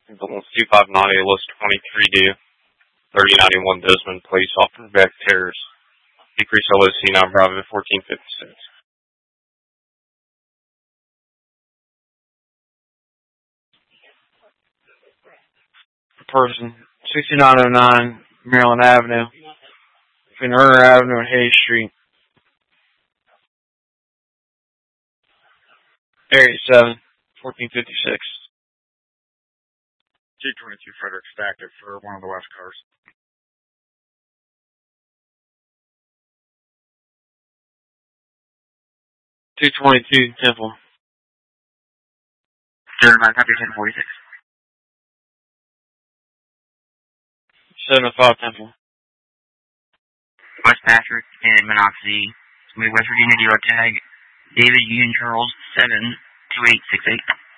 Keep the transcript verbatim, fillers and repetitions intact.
two five nine, list twenty-three due. thirty ninety-one Desmond Place, off for back tears. Decrease L O C nine Bravo fourteen fifty-six. Person, sixty-nine oh nine Maryland Avenue, between Erner Avenue and Hayes Street. Area seven, fourteen fifty-six. two twenty-two Frederick stacked it for one of the West cars. two twenty-two Temple. Certified copy ten forty-six. seven oh five Temple. West Patrick and Monoxy. West Virginia D R tag. David Union Charles seven two eight six eight.